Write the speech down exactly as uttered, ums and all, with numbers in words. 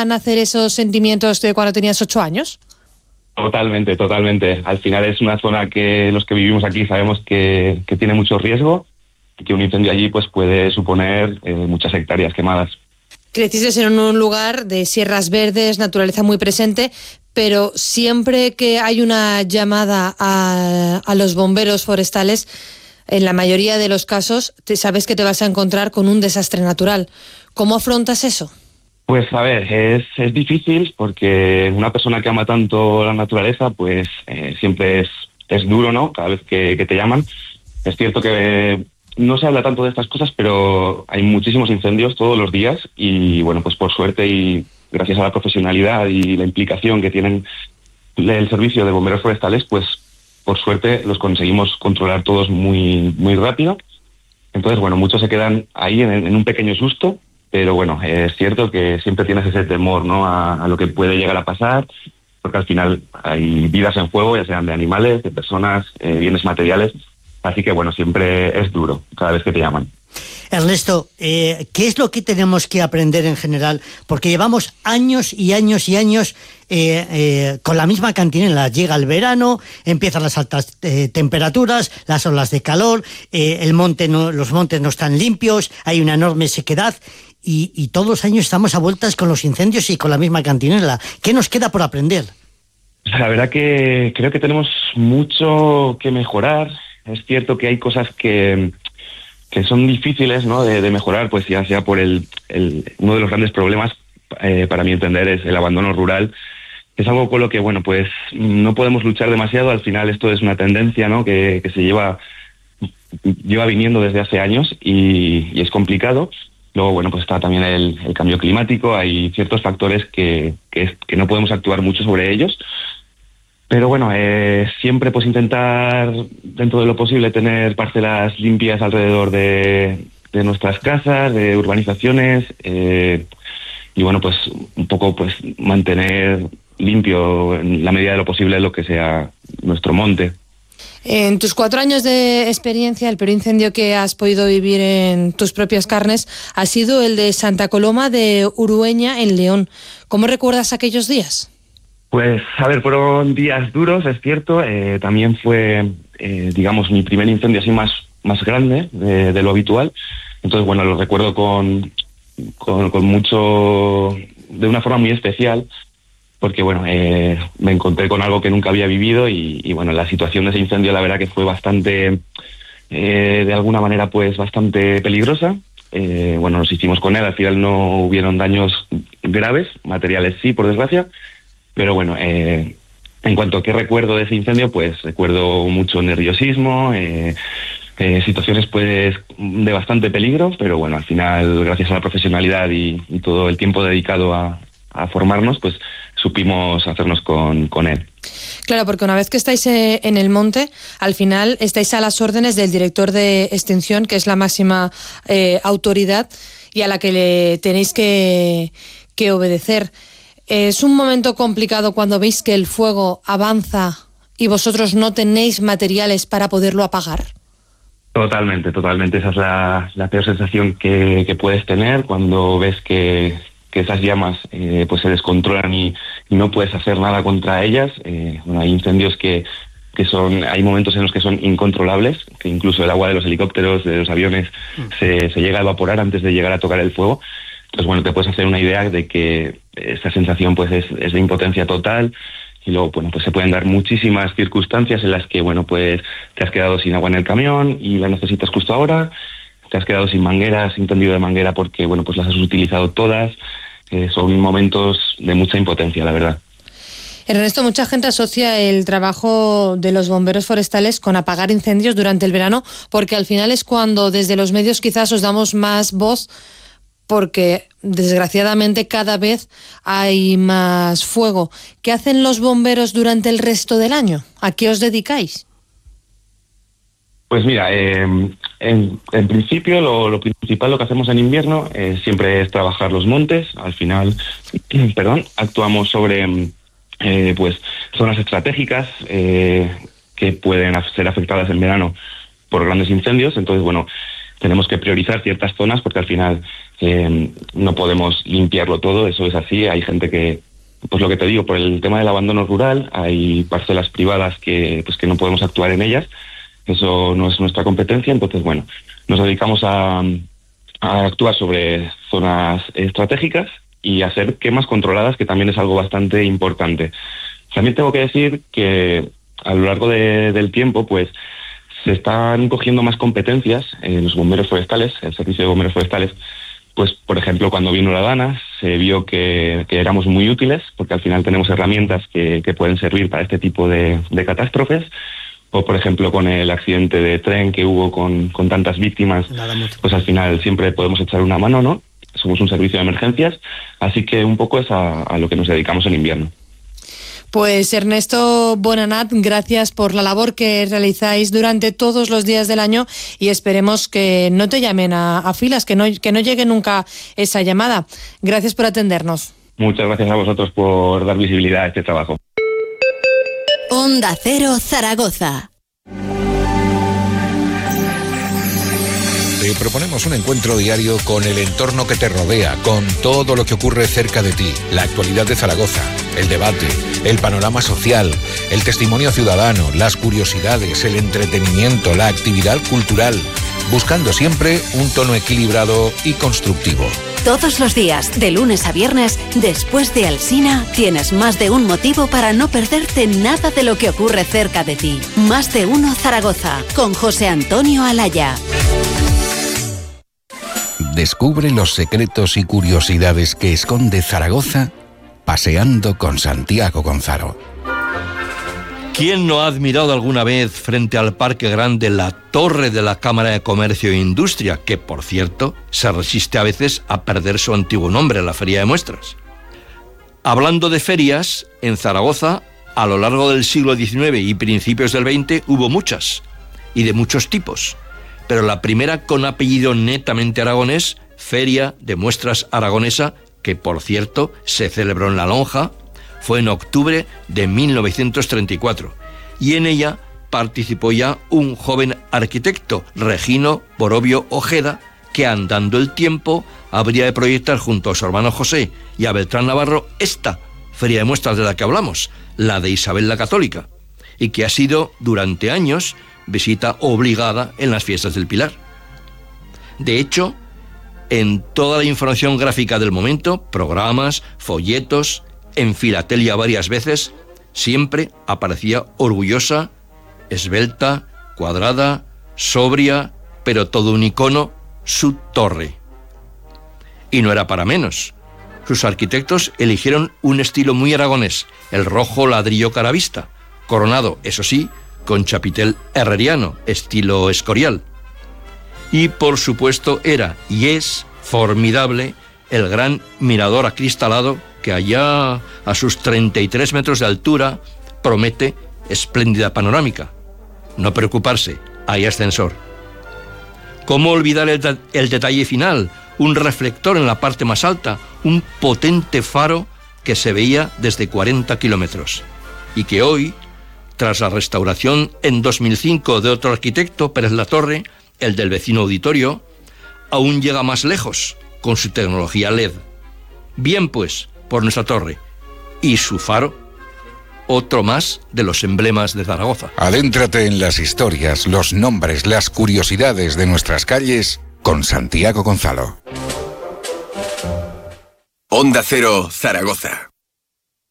a nacer esos sentimientos de cuando tenías ocho años? Totalmente, totalmente. Al final es una zona que los que vivimos aquí sabemos que, que tiene mucho riesgo y que un incendio allí pues puede suponer eh, muchas hectáreas quemadas. Creciste en un lugar de sierras verdes, naturaleza muy presente, pero siempre que hay una llamada a, a los bomberos forestales, en la mayoría de los casos te sabes que te vas a encontrar con un desastre natural. ¿Cómo afrontas eso? Pues a ver, es, es difícil porque una persona que ama tanto la naturaleza, pues eh, siempre es, es duro, ¿no? Cada vez que, que te llaman. Es cierto que no se habla tanto de estas cosas, pero hay muchísimos incendios todos los días y bueno, pues por suerte y gracias a la profesionalidad y la implicación que tienen el servicio de bomberos forestales, pues por suerte los conseguimos controlar todos muy, muy rápido. Entonces, bueno, muchos se quedan ahí en, en un pequeño susto, pero bueno, es cierto que siempre tienes ese temor, ¿no?, a, a lo que puede llegar a pasar, porque al final hay vidas en juego, ya sean de animales, de personas, eh, bienes materiales. Así que, bueno, siempre es duro cada vez que te llaman. Ernesto, eh, ¿qué es lo que tenemos que aprender en general? Porque llevamos años y años y años eh, eh, con la misma cantinela. Llega el verano, empiezan las altas eh, temperaturas, las olas de calor, eh, el monte no, los montes no están limpios, hay una enorme sequedad y, y todos los años estamos a vueltas con los incendios y con la misma cantinela. ¿Qué nos queda por aprender? La verdad que creo que tenemos mucho que mejorar. Es cierto que hay cosas que, que son difíciles, ¿no?, de, de mejorar, pues ya sea por el, el uno de los grandes problemas, eh, para mi entender, es el abandono rural. Es algo con lo que, bueno, pues no podemos luchar demasiado. Al final esto es una tendencia, ¿no?, que, que se lleva, lleva viniendo desde hace años y, y es complicado. Luego, bueno, pues está también el, el cambio climático. Hay ciertos factores que, que, que no podemos actuar mucho sobre ellos. Pero bueno, eh, siempre pues intentar, dentro de lo posible, tener parcelas limpias alrededor de, de nuestras casas, de urbanizaciones, eh, y bueno, pues un poco pues mantener limpio en la medida de lo posible lo que sea nuestro monte. En tus cuatro años de experiencia, el peor incendio que has podido vivir en tus propias carnes ha sido el de Santa Coloma de Urueña, en León. ¿Cómo recuerdas aquellos días? Pues, a ver, fueron días duros, es cierto. Eh, también fue, eh, digamos, mi primer incendio así más, más grande de, de lo habitual. Entonces, bueno, lo recuerdo con, con, con mucho, de una forma muy especial, porque, bueno, eh, me encontré con algo que nunca había vivido y, y, bueno, la situación de ese incendio, la verdad que fue bastante, eh, de alguna manera, pues, bastante peligrosa. Eh, bueno, nos hicimos con él, al final no hubieron daños graves, materiales sí, por desgracia. Pero bueno, eh, en cuanto a qué recuerdo de ese incendio, pues recuerdo mucho nerviosismo, eh, eh, situaciones pues de bastante peligro, pero bueno, al final, gracias a la profesionalidad y, y todo el tiempo dedicado a, a formarnos, pues supimos hacernos con, con él. Claro, porque una vez que estáis eh, en el monte, al final estáis a las órdenes del director de extinción, que es la máxima eh, autoridad y a la que le tenéis que, que obedecer. ¿Es un momento complicado cuando veis que el fuego avanza y vosotros no tenéis materiales para poderlo apagar? Totalmente, totalmente. Esa es la, la peor sensación que, que puedes tener cuando ves que, que esas llamas eh, pues se descontrolan y, y no puedes hacer nada contra ellas. Eh, bueno, hay incendios que, que son, hay momentos en los que son incontrolables, que incluso el agua de los helicópteros, de los aviones, mm. se, se llega a evaporar antes de llegar a tocar el fuego. Entonces, bueno, te puedes hacer una idea de que esta sensación pues es, es de impotencia total y luego, bueno, pues se pueden dar muchísimas circunstancias en las que, bueno, pues te has quedado sin agua en el camión y la necesitas justo ahora, te has quedado sin manguera, sin tendido de manguera porque, bueno, pues las has utilizado todas. Eh, son momentos de mucha impotencia, la verdad. Ernesto, mucha gente asocia el trabajo de los bomberos forestales con apagar incendios durante el verano, porque al final es cuando desde los medios quizás os damos más voz, porque desgraciadamente cada vez hay más fuego. ¿Qué hacen los bomberos durante el resto del año? ¿A qué os dedicáis? Pues mira, eh, en, en principio lo, lo principal, lo que hacemos en invierno eh, siempre es trabajar los montes. Al final, perdón, actuamos sobre eh, pues zonas estratégicas eh, que pueden ser afectadas en verano por grandes incendios. Entonces, bueno, tenemos que priorizar ciertas zonas porque al final Eh, no podemos limpiarlo todo, eso es así. Hay gente que, pues lo que te digo, por el tema del abandono rural, hay parcelas privadas que, pues que no podemos actuar en ellas. Eso no es nuestra competencia, entonces, bueno, nos dedicamos a, a actuar sobre zonas estratégicas y hacer quemas controladas, que también es algo bastante importante. También tengo que decir que a lo largo de, del tiempo, pues, se están cogiendo más competencias en los bomberos forestales, el servicio de bomberos forestales. Pues, por ejemplo, cuando vino la DANA, se vio que, que éramos muy útiles, porque al final tenemos herramientas que, que pueden servir para este tipo de, de catástrofes. O, por ejemplo, con el accidente de tren que hubo con, con tantas víctimas, pues al final siempre podemos echar una mano, ¿no? Somos un servicio de emergencias, así que un poco es a, a lo que nos dedicamos en invierno. Pues Ernesto Bonanat, gracias por la labor que realizáis durante todos los días del año y esperemos que no te llamen a, a filas, que no, que no llegue nunca esa llamada. Gracias por atendernos. Muchas gracias a vosotros por dar visibilidad a este trabajo. Onda Cero Zaragoza. Te proponemos un encuentro diario con el entorno que te rodea, con todo lo que ocurre cerca de ti, la actualidad de Zaragoza, el debate, el panorama social, el testimonio ciudadano, las curiosidades, el entretenimiento, la actividad cultural, buscando siempre un tono equilibrado y constructivo. Todos los días, de lunes a viernes, después de Alsina, tienes más de un motivo para no perderte nada de lo que ocurre cerca de ti. Más de uno Zaragoza, con José Antonio Alaya. Descubre los secretos y curiosidades que esconde Zaragoza paseando con Santiago Gonzalo. ¿Quién no ha admirado alguna vez frente al Parque Grande la torre de la Cámara de Comercio e Industria, que, por cierto, se resiste a veces a perder su antiguo nombre, la Feria de Muestras? Hablando de ferias, en Zaragoza, a lo largo del siglo diecinueve y principios del veinte, hubo muchas, y de muchos tipos. Pero la primera con apellido netamente aragonés, Feria de Muestras Aragonesa, que, por cierto, se celebró en La Lonja, fue en octubre de mil novecientos treinta y cuatro, y en ella participó ya un joven arquitecto, Regino Borovio Ojeda, que andando el tiempo habría de proyectar junto a su hermano José y a Beltrán Navarro esta Feria de Muestras de la que hablamos, la de Isabel la Católica, y que ha sido durante años visita obligada en las fiestas del Pilar. De hecho, en toda la información gráfica del momento, programas, folletos, en filatelia varias veces, siempre aparecía orgullosa, esbelta, cuadrada, sobria, pero todo un icono, su torre. Y no era para menos. Sus arquitectos eligieron un estilo muy aragonés, el rojo ladrillo caravista, coronado, eso sí, con chapitel herreriano, estilo Escorial. Y por supuesto era y es formidable el gran mirador acristalado que allá a sus treinta y tres metros de altura promete espléndida panorámica. No preocuparse, hay ascensor. ¿Cómo olvidar el, de- el detalle final? Un reflector en la parte más alta, un potente faro que se veía desde cuarenta kilómetros y que hoy, tras la restauración en dos mil cinco de otro arquitecto, Pérez Latorre, el del vecino auditorio, aún llega más lejos con su tecnología L E D. Bien pues, por nuestra torre y su faro, otro más de los emblemas de Zaragoza. Adéntrate en las historias, los nombres, las curiosidades de nuestras calles con Santiago Gonzalo. Onda Cero Zaragoza.